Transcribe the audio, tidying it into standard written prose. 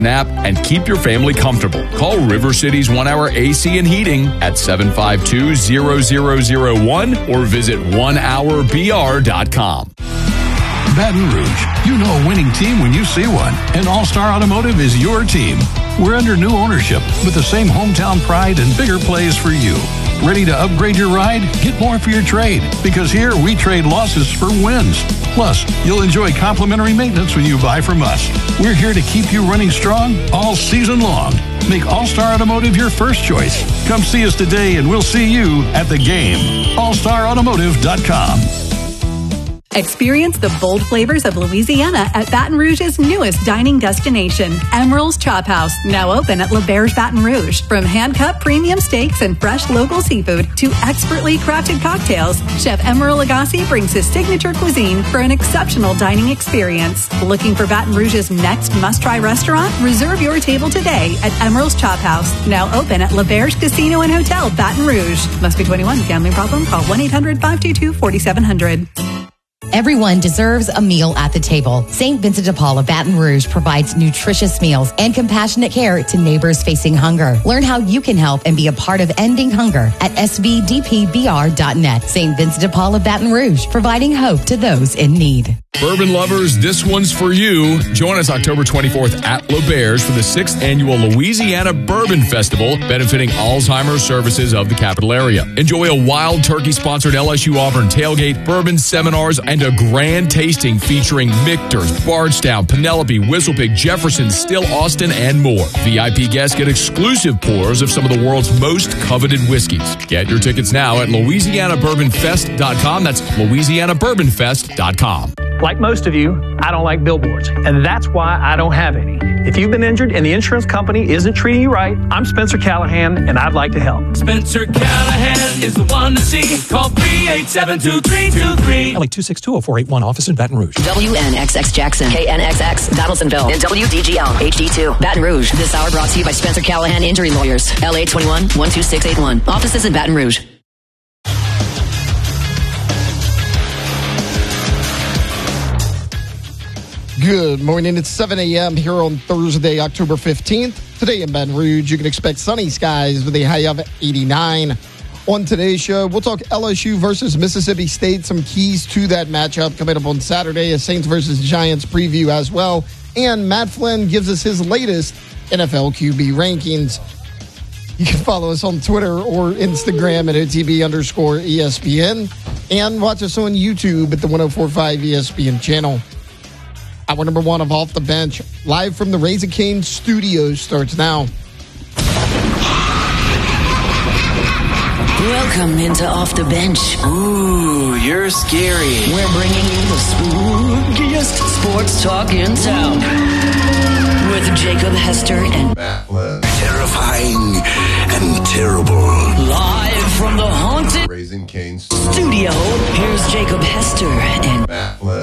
nap, and keep your family comfortable. Call River City's 1-hour AC and heating at 752-0001 or visit onehourbr.com. Baton Rouge, you know a winning team when you see one, and All-Star Automotive is your team. We're under new ownership with the same hometown pride and bigger plays for you. Ready to upgrade your ride? Get more for your trade, because here we trade losses for wins. Plus, you'll enjoy complimentary maintenance when you buy from us. We're here to keep you running strong all season long. Make All-Star Automotive your first choice. Come see us today and we'll see you at the game. AllStarAutomotive.com. Experience the bold flavors of Louisiana at Baton Rouge's newest dining destination, Emeril's Chop House, now open at Le Berge Baton Rouge. From hand-cut premium steaks and fresh local seafood to expertly crafted cocktails, Chef Emeril Agassi brings his signature cuisine for an exceptional dining experience. Looking for Baton Rouge's next must-try restaurant? Reserve your table today at Emeril's Chop House, now open at Le Berge Casino and Hotel, Baton Rouge. Must be 21. Gambling problem? Call 1-800-522-4700. Everyone deserves a meal at the table. St. Vincent de Paul of Baton Rouge provides nutritious meals and compassionate care to neighbors facing hunger. Learn how you can help and be a part of ending hunger at svdpbr.net. St. Vincent de Paul of Baton Rouge, providing hope to those in need. Bourbon lovers, this one's for you. Join us October 24th at Le Berge for the 6th Annual Louisiana Bourbon Festival, benefiting Alzheimer's services of the capital area. Enjoy a Wild Turkey-sponsored LSU Auburn tailgate, bourbon seminars, and a grand tasting featuring Michter's, Bardstown, Penelope, Whistlepig, Jefferson, Still Austin, and more. VIP guests get exclusive pours of some of the world's most coveted whiskeys. Get your tickets now at LouisianaBourbonFest.com. That's LouisianaBourbonFest.com. Like most of you, I don't like billboards, and that's why I don't have any. If you've been injured and the insurance company isn't treating you right, I'm Spencer Callahan, and I'd like to help. Spencer Callahan is the one to see. Call 387-2323. LA 262-0481, office in Baton Rouge. WNXX Jackson, KNXX Donaldsonville, and WDGL HD2 Baton Rouge. This hour brought to you by Spencer Callahan Injury Lawyers. LA 21-12681. Offices in Baton Rouge. Good morning. It's 7 a.m. here on Thursday, October 15th. Today in Baton Rouge, you can expect sunny skies with a high of 89. On today's show, we'll talk LSU versus Mississippi State, some keys to that matchup coming up on Saturday, a Saints versus Giants preview as well. And Matt Flynn gives us his latest NFL QB rankings. You can follow us on Twitter or Instagram at OTB_ESPN and watch us on YouTube at the 104.5 ESPN channel. Hour number one of Off the Bench, live from the Raising Cane Studios, starts now. Welcome into Off the Bench. Ooh, you're scary. We're bringing you the spookiest sports talk in town. With Jacob Hester and Terrifying and terrible. live from the haunted Raising Cane studio, here's Jacob Hester and